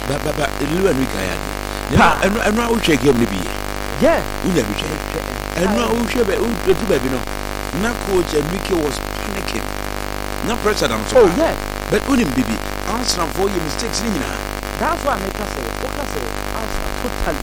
But Lu and Rika. And I will check him to be. Yeah. We never check. And no, we should be baby. No, now coach Enrique was panicking. No pressure down. Oh, yeah. But Unim Bibi, answer for your mistakes. That's why I make us say, answer totally.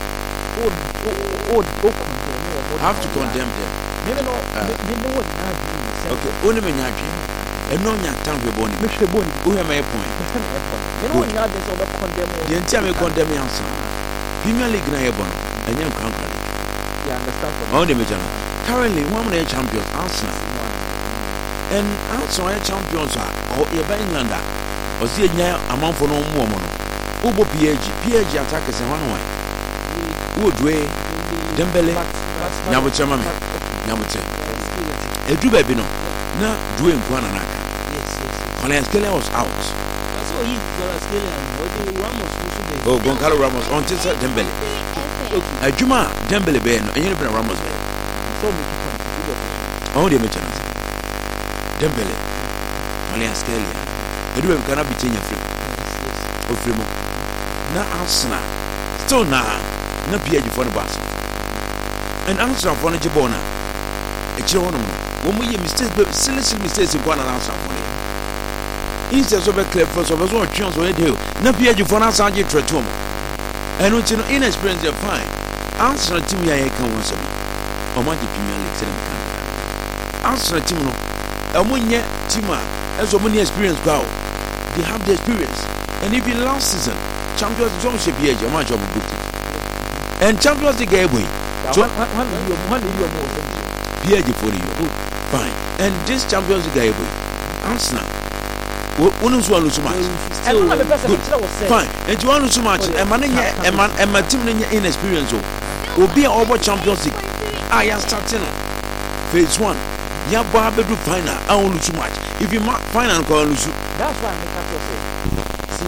Have to condemn them. Maybe no, they know what now do. Okay, Unim and Yakin. And no young town with Bonnie. Mr. Bonnie, who have my point. You know, you have this over condemn. The entire condemn answer. Premier League Nayabon, and young country. You understand? Only Major. Currently, one of the champions, Arsenal. And Arsenal champions are, or Englander, or see a month for no more. Ubo PAG attackers and one way. Woodway, Dembele, Nabuchama, Nabuche. A do baby no, now doing Kwananaka. Yes. Colin Skelly was out. That's what he's going to steal and Ramos. Oh, Goncalo Ramos on Tessa Dembele. A Juma Dembele Ben, and you've been Ramos there. So we keep on. Only a chance. Dembele, Colin Skelly. The doing cannot be changing free. Free. Now Arsenal. Still now, no PAG for the bus. And Arsenal for the Jabona. A children, when we mistakes, but silly mistakes in one answer for it. Instead of a clear first of us, what chance will do? No PAG for us, I get to and which inexperienced, they're fine. Arsenal to me, I can once a bit. Or my Premier League, said Arsenal Timo, and one yet, Tima, as so many experience go. They have the experience. And even last season, Champions John should be a match of a good team. And Champions the game win. So, 1 million more. PAG for you. Fine. And this Champions League win. Arsenal. One is one too much. Fine. And you want too much. And my team inexperience will be over Champions League. I am starting phase 1. You have to do final. I won't lose too much. If you final, call lose. That's why I make